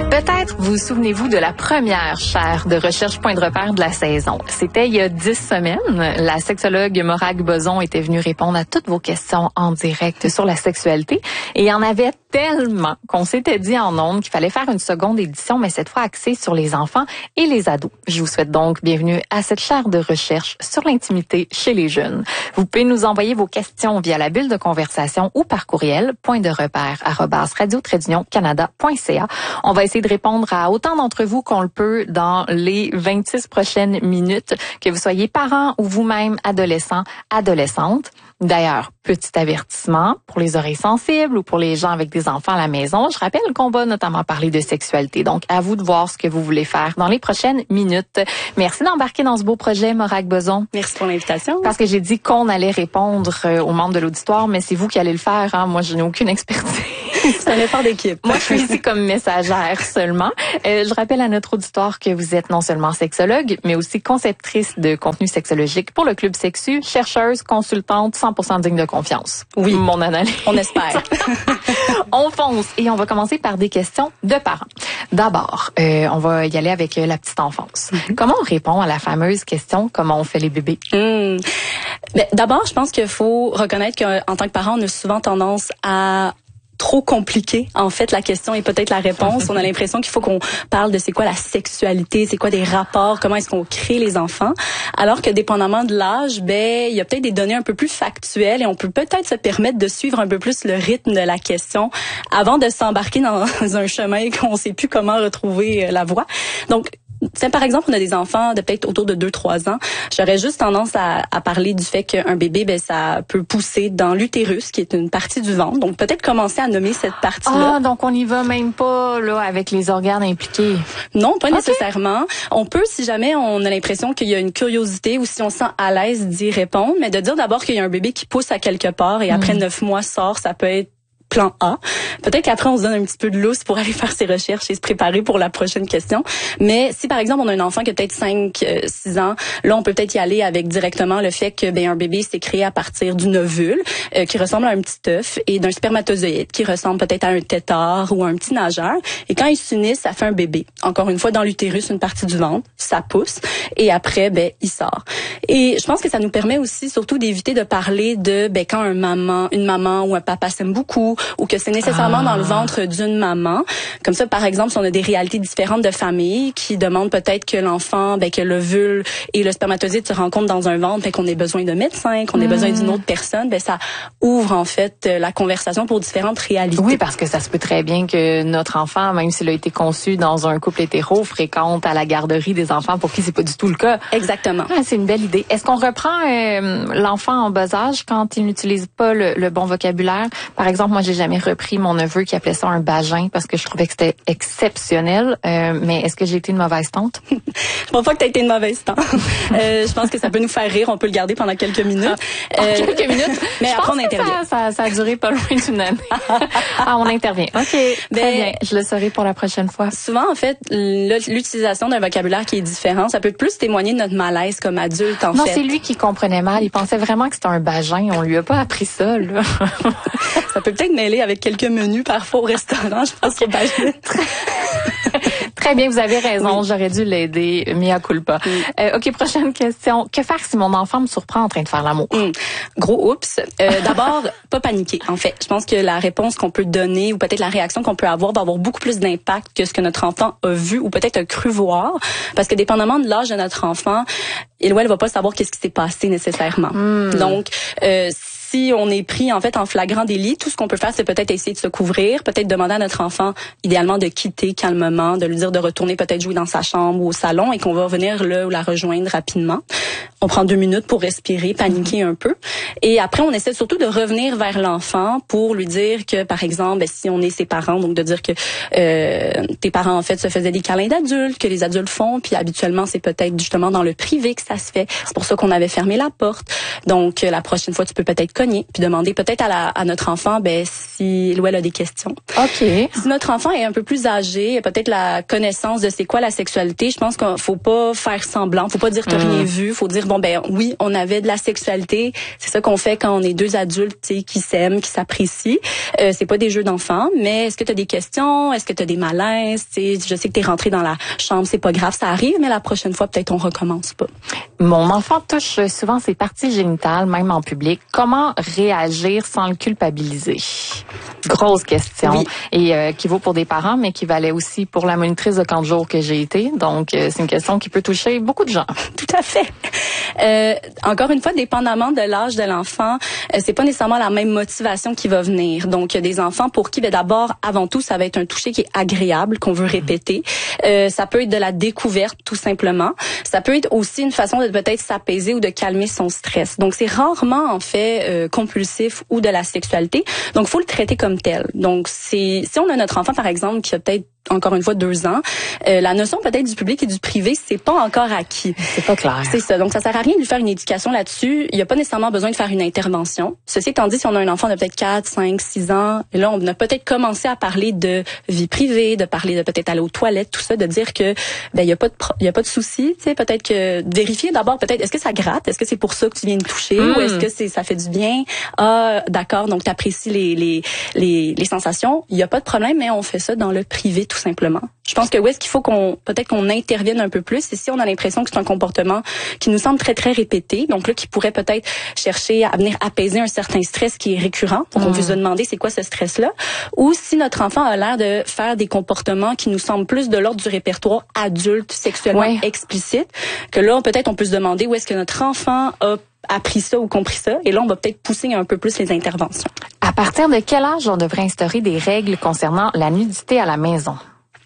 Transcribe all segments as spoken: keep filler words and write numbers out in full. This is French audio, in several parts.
Peut-être vous souvenez-vous de la première chaire de recherche point de repère de la saison. C'était il y a dix semaines. La sexologue Morag Boson était venue répondre à toutes vos questions en direct sur la sexualité. Et il y en avait tellement qu'on s'était dit en ondes qu'il fallait faire une seconde édition, mais cette fois axée sur les enfants et les ados. Je vous souhaite donc bienvenue à cette chaire de recherche sur l'intimité chez les jeunes. Vous pouvez nous envoyer vos questions via la bulle de conversation ou par courriel point de repère arobase radio trait d'union canada point c a. On va essayer de répondre à autant d'entre vous qu'on le peut dans les vingt-six prochaines minutes, que vous soyez parents ou vous-même adolescents, adolescentes. D'ailleurs, petit avertissement pour les oreilles sensibles ou pour les gens avec des enfants à la maison. Je rappelle qu'on va notamment parler de sexualité. Donc, à vous de voir ce que vous voulez faire dans les prochaines minutes. Merci d'embarquer dans ce beau projet, Morag Boson. Merci pour l'invitation. Parce que j'ai dit qu'on allait répondre aux membres de l'auditoire, mais c'est vous qui allez le faire. Hein? Moi, je n'ai aucune expertise. C'est un effort d'équipe. Moi, je suis ici comme messagère seulement. Euh, je rappelle à notre auditoire que vous êtes non seulement sexologue, mais aussi conceptrice de contenu sexologique pour le Club Sexu, chercheuse, consultante, cent pour cent digne de confiance. Oui. Mon analyse. On espère. On fonce et on va commencer par des questions de parents. D'abord, euh, on va y aller avec la petite enfance. Mm-hmm. Comment on répond à la fameuse question « Comment on fait les bébés? Mmh. » Ben, d'abord, je pense qu'il faut reconnaître qu'en tant que parent, on a souvent tendance à trop compliqué, en fait, la question et peut-être la réponse. On a l'impression qu'il faut qu'on parle de c'est quoi la sexualité, c'est quoi des rapports, comment est-ce qu'on crée les enfants. Alors que dépendamment de l'âge, ben, il y a peut-être des données un peu plus factuelles et on peut peut-être se permettre de suivre un peu plus le rythme de la question avant de s'embarquer dans un chemin qu'on sait plus comment retrouver la voie. Donc, si par exemple on a des enfants de peut-être autour de deux trois ans, j'aurais juste tendance à, à parler du fait qu'un bébé, ben ça peut pousser dans l'utérus, qui est une partie du ventre. Donc peut-être commencer à nommer cette partie-là. Ah, donc on n'y va même pas là avec les organes impliqués. Non, pas okay. nécessairement. On peut, si jamais on a l'impression qu'il y a une curiosité ou si on se sent à l'aise d'y répondre, mais de dire d'abord qu'il y a un bébé qui pousse à quelque part et après neuf mois sort, ça peut être plan A. Peut-être qu'après, on se donne un petit peu de lousse pour aller faire ses recherches et se préparer pour la prochaine question. Mais si, par exemple, on a un enfant qui a peut-être cinq, six ans, là, on peut peut-être y aller avec directement le fait que ben un bébé s'est créé à partir d'une ovule euh, qui ressemble à un petit œuf et d'un spermatozoïde qui ressemble peut-être à un tétard ou à un petit nageur. Et quand ils s'unissent, ça fait un bébé. Encore une fois, dans l'utérus, une partie du ventre, ça pousse et après, ben il sort. Et je pense que ça nous permet aussi surtout d'éviter de parler de ben quand un maman, une maman ou un papa s'aime beaucoup, ou que c'est nécessairement ah. dans le ventre d'une maman. Comme ça, par exemple, si on a des réalités différentes de famille qui demandent peut-être que l'enfant, ben que l'ovule et le spermatozoïde se rencontrent dans un ventre, ben qu'on ait besoin de médecin, qu'on ait mmh. besoin d'une autre personne, ben ça ouvre en fait la conversation pour différentes réalités. Oui, parce que ça se peut très bien que notre enfant, même s'il a été conçu dans un couple hétéro, fréquente à la garderie des enfants pour qui c'est pas du tout le cas. Exactement. Ah, c'est une belle idée. Est-ce qu'on reprend euh, l'enfant en bas âge quand il n'utilise pas le, le bon vocabulaire? Par exemple, moi, j'ai jamais repris mon neveu qui appelait ça un bagin parce que je trouvais que c'était exceptionnel. Euh, mais est-ce que j'ai été une mauvaise tante? Je pense pas que t'as été une mauvaise tante. euh, je pense que ça peut nous faire rire. On peut le garder pendant quelques minutes. Ah, euh, quelques minutes. Mais après, on intervient. Ça, ça, ça a duré pas loin d'une année. Ah, on intervient. OK. Très ben, bien. Je le saurai pour la prochaine fois. Souvent, en fait, l'utilisation d'un vocabulaire qui est différent, ça peut plus témoigner de notre malaise comme adulte, en non, fait. Non, c'est lui qui comprenait mal. Il pensait vraiment que c'était un bagin. On lui a pas appris ça, là. Ça peut peut-être mêler avec quelques menus parfois au restaurant, je pense qu'il bagin. Très bien, vous avez raison. Oui. J'aurais dû l'aider. Mea culpa. Oui. Euh, OK, prochaine question. Que faire si mon enfant me surprend en train de faire l'amour? Mmh. Gros oups. Euh, D'abord, pas paniquer, en fait. Je pense que la réponse qu'on peut donner ou peut-être la réaction qu'on peut avoir va avoir beaucoup plus d'impact que ce que notre enfant a vu ou peut-être a cru voir. Parce que dépendamment de l'âge de notre enfant, il ou elle va pas savoir qu'est-ce qui s'est passé nécessairement. Mmh. Donc, euh, si on est pris en fait en flagrant délit, tout ce qu'on peut faire, c'est peut-être essayer de se couvrir, peut-être demander à notre enfant idéalement de quitter calmement, de lui dire de retourner peut-être jouer dans sa chambre ou au salon et qu'on va venir là ou la rejoindre rapidement. On prend deux minutes pour respirer, paniquer un peu. Et après, on essaie surtout de revenir vers l'enfant pour lui dire que, par exemple, ben, si on est ses parents, donc de dire que euh, tes parents, en fait, se faisaient des câlins d'adultes, que les adultes font, puis habituellement, c'est peut-être justement dans le privé que ça se fait. C'est pour ça qu'on avait fermé la porte. Donc, la prochaine fois, tu peux peut-être cogner puis demander peut-être à, la, à notre enfant ben si il ou elle a des questions. OK. Si notre enfant est un peu plus âgé, peut-être la connaissance de c'est quoi la sexualité, je pense qu'il faut pas faire semblant, faut pas dire t'as mmh. rien vu, faut dire bon ben oui, on avait de la sexualité, c'est ça qu'on fait quand on est deux adultes, tu sais, qui s'aiment, qui s'apprécient. Euh, c'est pas des jeux d'enfants, mais est-ce que tu as des questions, est-ce que tu as des malaises, tu sais, je sais que tu es rentré dans la chambre, c'est pas grave, ça arrive, mais la prochaine fois peut-être on recommence pas. Mon enfant touche souvent ses parties génitales, même en public. Comment réagir sans le culpabiliser? Grosse question. Oui. Et euh, qui vaut pour des parents, mais qui valait aussi pour la monitrice de camp de jour que j'ai été. Donc, euh, c'est une question qui peut toucher beaucoup de gens. Tout à fait. Euh, encore une fois, dépendamment de l'âge de l'enfant, euh, c'est pas nécessairement la même motivation qui va venir. Donc, il y a des enfants pour qui, ben, d'abord, avant tout, ça va être un toucher qui est agréable, qu'on veut répéter. Euh, ça peut être de la découverte, tout simplement. Ça peut être aussi une façon de peut-être s'apaiser ou de calmer son stress. Donc, c'est rarement, en fait, euh, compulsif ou de la sexualité. Donc, faut le traiter comme tel. Donc, c'est si on a notre enfant, par exemple, qui a peut-être encore une fois deux ans, euh, la notion peut-être du public et du privé, c'est pas encore acquis. C'est pas clair. C'est ça. Donc, ça sert à rien de lui faire une éducation là-dessus. Il n'y a pas nécessairement besoin de faire une intervention. Ceci étant dit, si on a un enfant de peut-être quatre, cinq, six ans, et là, on a peut-être commencé à parler de vie privée, de parler de peut-être aller aux toilettes, tout ça, de dire que ben il y a pas de il y a pas de souci, tu sais, peut-être que vérifier d'abord peut-être est-ce que ça gratte, est-ce que c'est pour ça que tu viens de toucher mmh. ou est-ce que c'est ça fait du bien. Ah, d'accord, donc tu apprécies les les les les sensations, il y a pas de problème, mais on fait ça dans le privé tout simplement. Je pense que où est-ce qu'il faut qu'on peut-être qu'on intervienne un peu plus, c'est si on a l'impression que c'est un comportement qui nous semble très très répété, donc là qui pourrait peut-être chercher à venir apaiser un certain stress qui est récurrent, pour qu'on mmh. puisse se demander c'est quoi ce stress-là, ou si notre enfant a l'air de faire des comportements qui nous semblent plus de l'ordre du répertoire adulte sexuellement ouais. explicite, que là peut-être on peut se demander où est-ce que notre enfant a appris ça ou compris ça, et là on va peut-être pousser un peu plus les interventions. À partir de quel âge on devrait instaurer des règles concernant la nudité à la maison?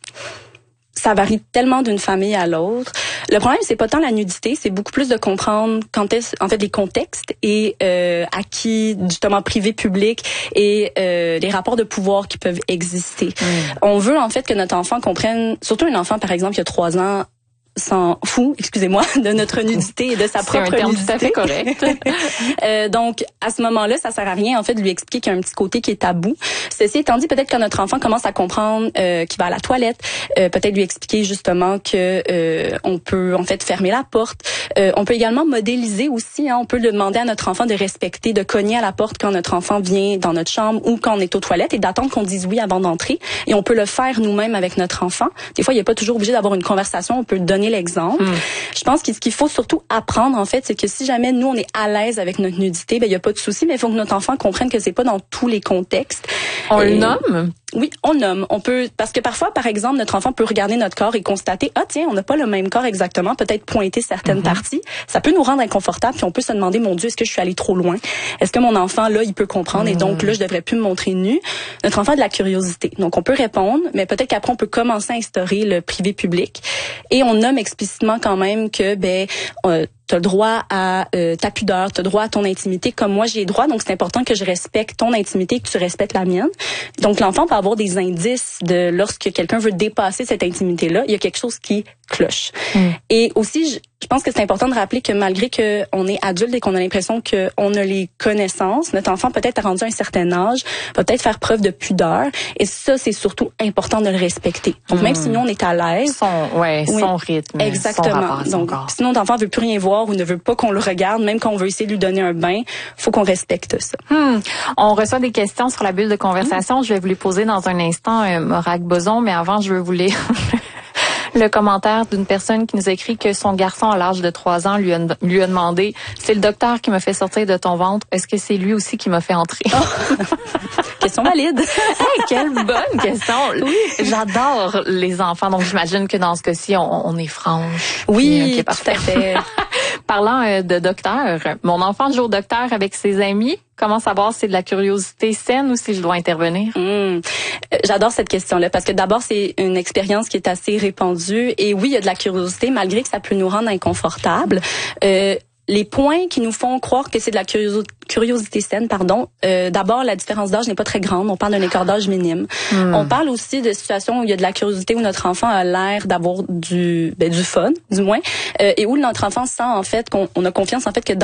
Ça varie tellement d'une famille à l'autre. Le problème, c'est pas tant la nudité, c'est beaucoup plus de comprendre quand est en fait les contextes et euh, à qui justement privé, public et euh, les rapports de pouvoir qui peuvent exister. Mmh. On veut en fait que notre enfant comprenne, surtout un enfant par exemple qui a trois ans, s'en fout, excusez-moi, de notre nudité et de sa propre nudité. C'est un terme nudité. tout à fait correct. euh, donc, à ce moment-là, ça sert à rien, en fait, de lui expliquer qu'il y a un petit côté qui est tabou. Ceci étant dit, peut-être quand notre enfant commence à comprendre euh, qu'il va à la toilette, euh, peut-être lui expliquer justement que euh, on peut, en fait, fermer la porte. Euh, on peut également modéliser aussi, hein, on peut demander à notre enfant de respecter, de cogner à la porte quand notre enfant vient dans notre chambre ou quand on est aux toilettes et d'attendre qu'on dise oui avant d'entrer. Et on peut le faire nous-mêmes avec notre enfant. Des fois, il n'est pas toujours obligé d'avoir une conversation, on peut donner l'exemple. Mmh. Je pense que ce qu'il faut surtout apprendre, en fait, c'est que si jamais nous, on est à l'aise avec notre nudité, ben il n'y a pas de souci, mais il faut que notre enfant comprenne que c'est pas dans tous les contextes. On Et... le nomme? Oui, on nomme. On peut, parce que parfois, par exemple, notre enfant peut regarder notre corps et constater, ah tiens, on n'a pas le même corps exactement, peut-être pointer certaines mm-hmm. parties. Ça peut nous rendre inconfortables, puis on peut se demander, mon Dieu, est-ce que je suis allée trop loin? Est-ce que mon enfant, là, il peut comprendre mm. et donc là, je devrais plus me montrer nu? Notre enfant a de la curiosité. Donc, on peut répondre, mais peut-être qu'après, on peut commencer à instaurer le privé-public. Et on nomme explicitement quand même que, ben, euh, tu as le droit à euh, ta pudeur, tu as le droit à ton intimité comme moi j'ai le droit, donc c'est important que je respecte ton intimité et que tu respectes la mienne. Donc l'enfant va avoir des indices de lorsque quelqu'un veut dépasser cette intimité-là, il y a quelque chose qui cloche. Mm. Et aussi, je, je pense que c'est important de rappeler que malgré que on est adulte et qu'on a l'impression qu'on a les connaissances, notre enfant peut-être rendu à un certain âge, va peut-être faire preuve de pudeur, et ça, c'est surtout important de le respecter. Donc mm. même si nous, on est à l'aise... Son, ouais, oui, son rythme, exactement. Son rapport, donc, corps. Sinon, l'enfant veut plus rien voir ou ne veut pas qu'on le regarde, même quand on veut essayer de lui donner un bain, faut qu'on respecte ça. Hmm. On reçoit des questions sur la bulle de conversation. Hmm. Je vais vous les poser dans un instant, euh, Morag Boson, mais avant, je veux vous lire le commentaire d'une personne qui nous a écrit que son garçon, à l'âge de trois ans, lui a, lui a demandé « C'est le docteur qui m'a fait sortir de ton ventre. Est-ce que c'est lui aussi qui m'a fait entrer? Oh. » Question valide. Hey, quelle bonne question. Oui. J'adore les enfants, donc j'imagine que dans ce cas-ci, on, on est franche. Oui, puis, okay, tout à fait. Parlant euh, de docteur, mon enfant joue au docteur avec ses amis. Comment savoir si c'est de la curiosité saine ou si je dois intervenir? Mmh. J'adore cette question-là parce que d'abord, c'est une expérience qui est assez répandue. Et oui, il y a de la curiosité, malgré que ça peut nous rendre inconfortables. Euh, les points qui nous font croire que c'est de la curiosité, curiosité saine, pardon. Euh, d'abord, la différence d'âge n'est pas très grande. On parle d'un écart d'âge minime. Mm. On parle aussi de situations où il y a de la curiosité, où notre enfant a l'air d'avoir du ben, du fun, du moins, euh, et où notre enfant sent en fait qu'on on a confiance en fait que dans la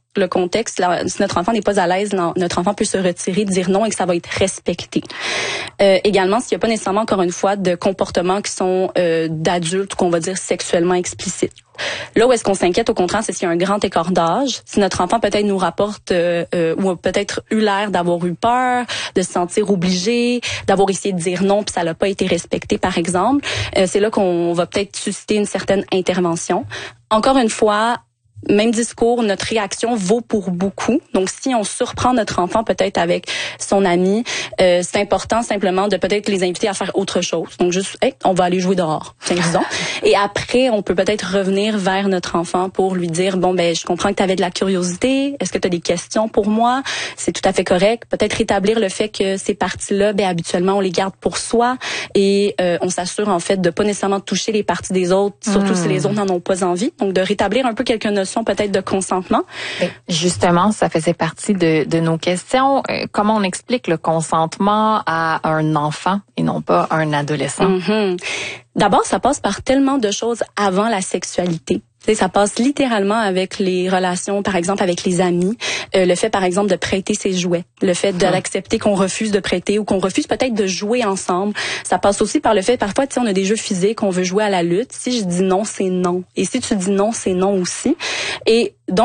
le contexte, là, si notre enfant n'est pas à l'aise, notre enfant peut se retirer, dire non et que ça va être respecté. Euh, également, s'il n'y a pas nécessairement, encore une fois, de comportements qui sont euh, d'adultes, qu'on va dire sexuellement explicites. Là où est-ce qu'on s'inquiète, au contraire, c'est s'il y a un grand écart d'âge. Si notre enfant peut-être nous rapporte euh, euh, ou a peut-être eu l'air d'avoir eu peur, de se sentir obligé, d'avoir essayé de dire non puis ça n'a pas été respecté, par exemple, euh, c'est là qu'on va peut-être susciter une certaine intervention. Encore une fois, même discours, notre réaction vaut pour beaucoup. Donc, si on surprend notre enfant peut-être avec son ami, euh, c'est important simplement de peut-être les inviter à faire autre chose. Donc, juste, hey, on va aller jouer dehors, disons. Et après, on peut peut-être revenir vers notre enfant pour lui dire, bon, ben, je comprends que tu avais de la curiosité. Est-ce que tu as des questions pour moi? C'est tout à fait correct. Peut-être rétablir le fait que ces parties-là, ben, habituellement, on les garde pour soi et euh, on s'assure, en fait, de pas nécessairement toucher les parties des autres, surtout mmh. si les autres n'en ont pas envie. Donc, de rétablir un peu quelques notions peut-être de consentement. Justement, ça faisait partie de, de nos questions. Euh, comment on explique le consentement à un enfant et non pas à un adolescent? Mm-hmm. D'abord, ça passe par tellement de choses avant la sexualité. Tu sais, ça passe littéralement avec les relations, par exemple, avec les amis. Euh, le fait, par exemple, de prêter ses jouets. Le fait de l'accepter qu'on refuse de prêter ou qu'on refuse peut-être de jouer ensemble. Ça passe aussi par le fait, parfois, tu sais, on a des jeux physiques, on veut jouer à la lutte. Si je dis non, c'est non. Et si tu dis non, c'est non aussi. Et donc,